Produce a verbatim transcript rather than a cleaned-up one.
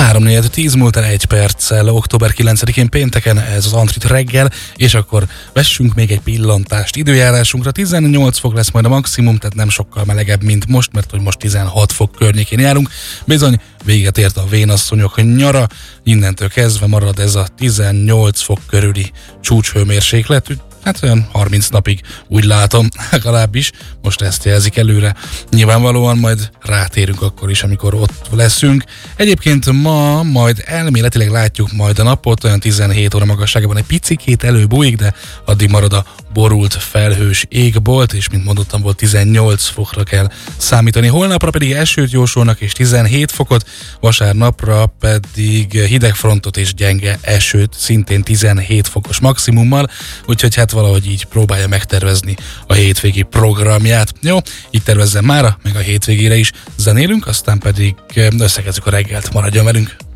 három négy tíz múlt el egy perccel, október kilencedikén pénteken, ez az Antrit reggel, és akkor vessünk még egy pillantást időjárásunkra. tizennyolc fok lesz majd a maximum, tehát nem sokkal melegebb, mint most, mert hogy most tizenhat fok környékén járunk. Bizony, véget ért a vénasszonyok nyara, innentől kezdve marad ez a tizennyolc fok körüli csúcshőmérséklet, hát olyan harminc napig, úgy látom, legalábbis most ezt jelzik előre. Nyilvánvalóan majd rátérünk akkor is, amikor ott leszünk. Egyébként ma majd elméletileg látjuk majd a napot, olyan tizenhét óra magasságában egy picikét előbújik, de addig marad a borult felhős égbolt, és mint mondottam, volt tizennyolc fokra kell számítani. Holnapra pedig esőt jósolnak és tizenhét fokot, vasárnapra pedig hidegfrontot és gyenge esőt, szintén tizenhét fokos maximummal, úgyhogy hát valahogy így próbálja megtervezni a hétvégi programját. Jó, így tervezzem mára, meg a hétvégére is zenélünk, aztán pedig összegezzük a reggelt, maradjon velünk!